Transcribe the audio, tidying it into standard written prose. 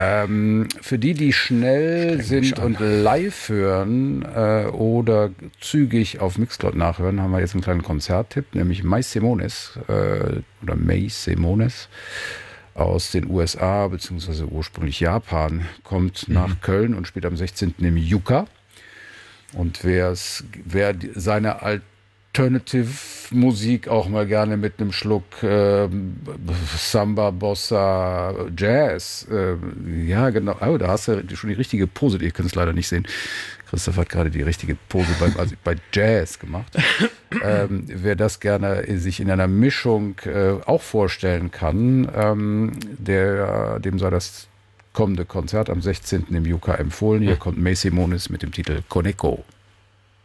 Für die, die schnell sind und live hören oder zügig auf Mixcloud nachhören, haben wir jetzt einen kleinen Konzerttipp, nämlich May Simones oder May Simones aus den USA beziehungsweise ursprünglich Japan, kommt nach Köln und spielt am 16. im Yucca. Und wer seine Alternative-Musik auch mal gerne mit einem Schluck Samba, Bossa, Jazz, ja genau, oh, da hast du schon die richtige Pose, ihr könnt es leider nicht sehen. Christoph hat gerade die richtige Pose bei Jazz gemacht. Wer das gerne sich in einer Mischung auch vorstellen kann, dem sei das kommende Konzert am 16. im Yucca empfohlen. Hier kommt May Simonis mit dem Titel Coneco.